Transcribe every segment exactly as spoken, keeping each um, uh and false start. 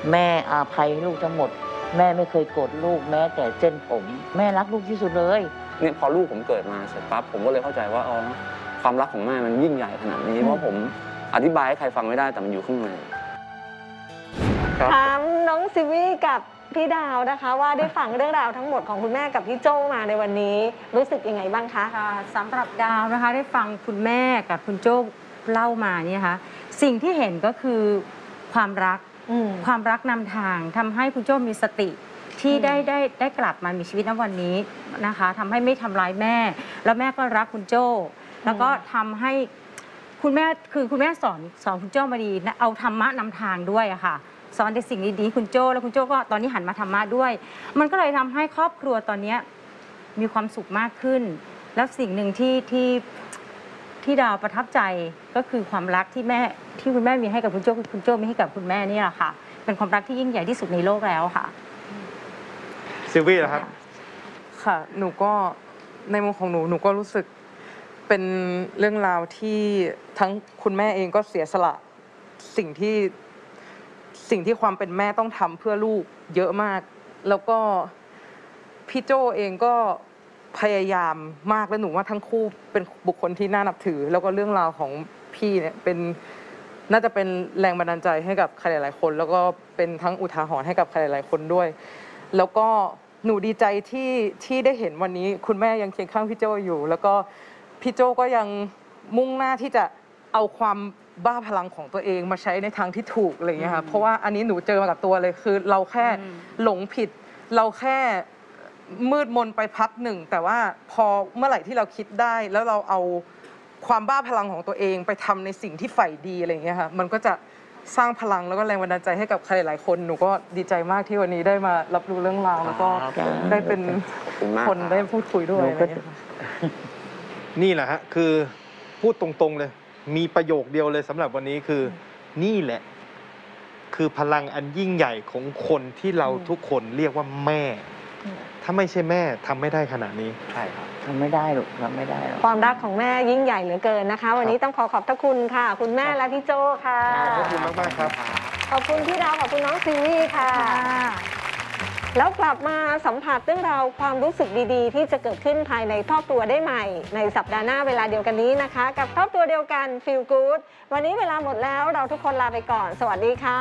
แม่อาภัยลูกทั้งหมดแม่ไม่เคยโกรธลูกแม้แต่เส้นผมแม่รักลูกที่สุดเลยเนี่ยพอลูกผมเกิดมาเสร็จปั๊บผมก็เลยเข้าใจว่าอ๋อความรักของแม่มันยิ่งใหญ่ขนาดนี้เพราะผมอธิบายให้ใครฟังไม่ได้แต่มันอยู่ข้างในถามน้องซิวี่กับพี่ดาวนะคะว่าได้ฟังเรื่องราวทั้งหมดของคุณแม่กับพี่โจ้มาในวันนี้รู้สึกยังไงบ้างคะค่ะสำหรับดาวนะคะได้ฟังคุณแม่กับคุณโจ้เล่ามาเนี่ยค่ะสิ่งที่เห็นก็คือความรักความรักนำทางทำให้คุณโจ้มีสติที่ได้ได้ได้กลับมามีชีวิตณวันนี้นะคะทำให้ไม่ทำร้ายแม่แล้วแม่ก็รักคุณโจ้แล้วก็ทำให้คุณแม่คือคุณแม่สอนสอนคุณโจ้มาดีนะเอาธรรมะนำทางด้วยอะค่ะสอนในสิ่งดีๆคุณโจ้แล้วคุณโจ้ก็ตอนนี้หันมาธรรมะด้วยมันก็เลยทำให้ครอบครัวตอนนี้มีความสุขมากขึ้นแล้วสิ่งหนึ่งที่ที่ที่ดาวประทับใจก็คือความรักที่แม่ที่คุณแม่มีให้กับคุณโจ้คุณโจ้มีให้กับคุณแม่นี่แหละค่ะเป็นความรักที่ยิ่งใหญ่ที่สุดในโลกแล้วค่ะซิลวี่นะครับค่ะหนูก็ในมุมของหนูหนูก็รู้สึกเป็นเรื่องราวที่ทั้งคุณแม่เองก็เสียสละสิ่งที่สิ่งที่ความเป็นแม่ต้องทำเพื่อลูกเยอะมากแล้วก็พี่โจเองก็พยายามมากและหนูว่าทั้งคู่เป็นบุคคลที่น่านับถือแล้วก็เรื่องราวของพี่เนี่ยเป็นน่าจะเป็นแรงบันดาลใจให้กับใครหลายๆคนแล้วก็เป็นทั้งอุทาหรณ์ให้กับใครหลายๆคนด้วยแล้วก็หนูดีใจที่ที่ได้เห็นวันนี้คุณแม่ยังเคียงข้างพี่โจอยู่แล้วก็พี่โจก็ยังมุ่งหน้าที่จะเอาความบ้าพลังของตัวเองมาใช้ในทางที่ถูกอะไรอย่างเงี้ยค่ะเพราะว่าอันนี้หนูเจอมากับตัวเลยคือเราแค่หลงผิดเราแค่มืดมนไปพักหนึ่งแต่ว่าพอเมื่อไหร่ที่เราคิดได้แล้วเราเอาความบ้าพลังของตัวเองไปทำในสิ่งที่ใฝ่ดีอะไรอย่างเงี้ยค่ะมันก็จะสร้างพลังแล้วก็แรงบันดาลใจให้กับใครหลายคนหนูก็ดีใจมากที่วันนี้ได้มารับรู้เรื่องราวแล้วก็ได้เป็นคนได้พูดคุยด้วยอะไรอย่างเงี้ยนี่แหละฮะคือพูดตรงๆเลยมีประโยคเดียวเลยสำหรับวันนี้คือนี่แหละคือพลังอันยิ่งใหญ่ของคนที่เราทุกคนเรียกว่าแม่ถ้าไม่ใช่แม่ทำไม่ได้ขนาดนี้ใช่ครับทำไม่ได้หรอกทำไม่ได้หรอกความรักของแม่ยิ่งใหญ่เหลือเกินนะคะวันนี้ต้องขอขอบพระคุณค่ะคุณแม่และพี่โจ้ค่ะขอบคุณมากๆครับขอบคุณพี่ดาวขอบคุณน้องซิวี่ค่ะแล้วกลับมาสัมผัสเรื่องราวความรู้สึกดีๆที่จะเกิดขึ้นภายในครอบครัวได้ใหม่ในสัปดาห์หน้าเวลาเดียวกันนี้นะคะกับครอบครัวเดียวกัน Feel Good วันนี้เวลาหมดแล้วเราทุกคนลาไปก่อนสวัสดีค่ะ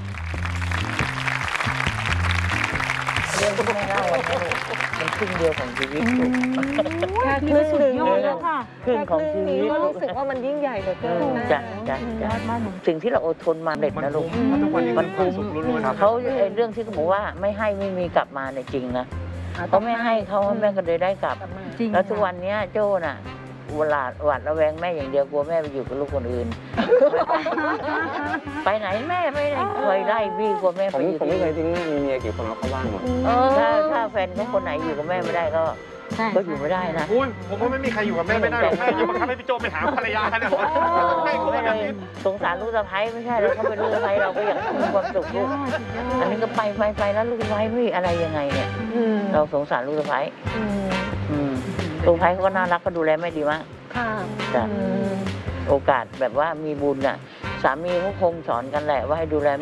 เรื่องที่แม่เล่ามันครึ่งเดียวของชีวิตลูกแค่ครึ่งหนึ่งแล้วค่ะครึ่งของชีวิตก็รู้สึกว่ามันยิ่งใหญ่เหลือเกินจ้ะจ้ะจ้ะสิ่งที่เราอดทนมาเด็ดนะลูกมันคุ้มเขาเรื่องที่เขาบอกว่าไม่ให้ไม่มีกลับมาในจริงนะเขาไม่ให้เขาแม่ก็เลยได้กลับแล้วทุกวันนี้โจ้น่ะเวลาหวาดระแวงแม่อย่างเดียวกลัวแม่ไปอยู่กับลูกคนอื่นไปไหนแม่ไม่เคยไล่บี้กลัวแม่ผมผมไม่เคยทิ้งแม่มีเมียกี่คนแล้วเข้าบ้านหมดถ้าถ้าแฟนเขาคนไหนอยู่กับแม่ไม่ได้ก็ก็อยู่ไม่ได้นะอุ้ยผมว่าไม่มีใครอยู่กับแม่ไม่ได้หรอกแม่อย่าบังคับให้พี่โจไปหาภรรยาเนี่ยให้เขาแบบนี้สงสารลูกสะใภ้ไม่ใช่แล้วเขาเป็นลูกสะใภ้เราก็อยากมีความสุขลูกอันนี้ก็ไปไปไปแล้วลูกสะใภ้ไม่อะไรยังไงเนี่ยเราสงสารลูกสะใภ้ลูกสะใภ้เขาก็น่ารักก็ดูแลแม่ดีมากจ้ะโอกาสแบบว่ามีบุญอ่ะสามีเขาคงสอนกันแหละว่าให้ดูแล